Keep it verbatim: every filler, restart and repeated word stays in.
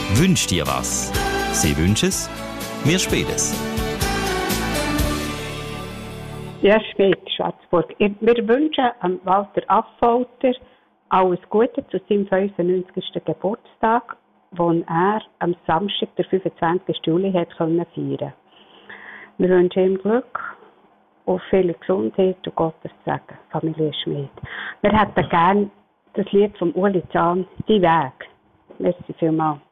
Wünsch dir was. Sie wünschen es, wir spielen es. Ja, Schmidt, Schwarzburg. Wir wünschen Walter Affolter alles Gute zu seinem fünfundneunzigsten Geburtstag, den er am Samstag, der fünfundzwanzigsten Juli, hat feiern konnte. Wir wünschen ihm Glück und viel Gesundheit und Gottes Segen, Familie Schmidt. Wir hätten gerne das Lied von Uli Zahn, «Die Weg». Merci vielmals.